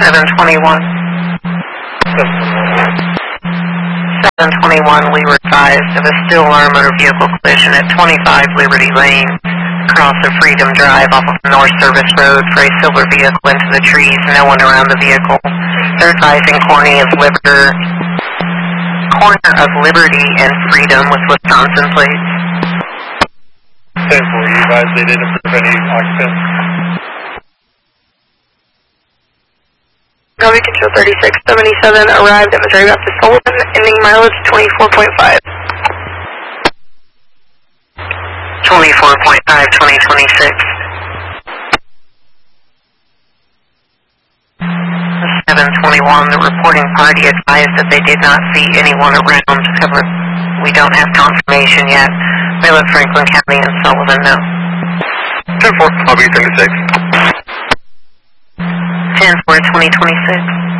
721. 721, we were advised of a steel arm motor vehicle collision at 25 Liberty Lane, across the Freedom Drive off of North Service Road for a silver vehicle into the trees, no one around the vehicle. They're advising corner of Liberty and Freedom with Wisconsin plates. 10-4, you advised they didn't approve any occupants? Copy Control 3677 arrived at Missouri Baptist Sullivan, ending mileage 24.5. 24.5, 2026. 721, the reporting party advised that they did not see anyone around to cover. We don't have confirmation yet. They let Franklin County and Sullivan know. 10-4, I'll be 36. 10-4, 2026.